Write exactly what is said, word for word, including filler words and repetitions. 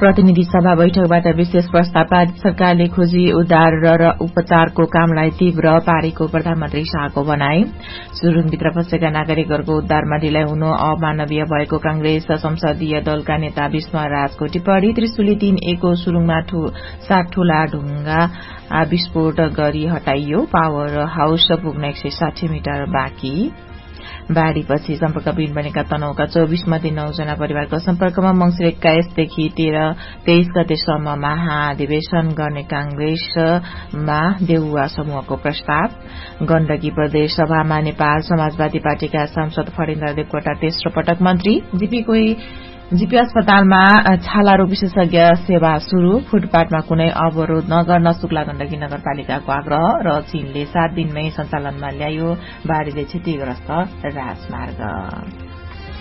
प्रतिनिधि सभा बैठकबाट विशेष प्रस्ताव पारित। सरकारले खोजी उद्धार र उपचारको कामलाई तीव्र पारेको प्रधानमन्त्री शाहको भनाई। सुरुङभित्र फँसेका नागरिकहरूको उद्धारमा ढिलाइ हुनु अमानवीय भएको कांग्रेस संसदीय दलका नेता विष्णु राजको टिप्पणी। त्रिशुली तीन एको सुरुङमा सात ठूला ढुंगा विस्फोट गरी हटाइयो। पावर हाउस पुग्न एक सय साठी मिटर बाँकी। बाढ़ीपछि सम्पर्कविहीन बनेका तनहुका चौबीस मध्ये नौ जना परिवारको सम्पर्कमा। मंसिर एक्काइसदेखि तेइस गतेसम्म महाधिवेशन गर्ने कांग्रेसमा देउवा समूहको प्रस्ताव। गण्डकी प्रदेश सभामा नेपाल समाजवादी पार्टीका सांसद फणेन्द्र देवकोटा तेस्रो पटक मन्त्री। जीपी अस्पतालमा छाला रोग विशेषज्ञ सेवा शुरू। फुटपाथमा कुनै अवरोध नगर्न शुक्ला गण्डकी नगरपालिकाको आग्रह। र चीनले सात दिनमै सञ्चालनमा ल्यायो बाढ़ीले क्षतिग्रस्त राजमार्ग।